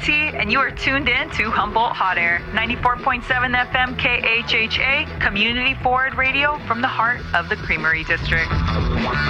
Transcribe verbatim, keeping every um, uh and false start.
T, and you are tuned in to Humboldt Hot Air, ninety-four point seven F M K H H A, community forward radio from the heart of the Creamery District.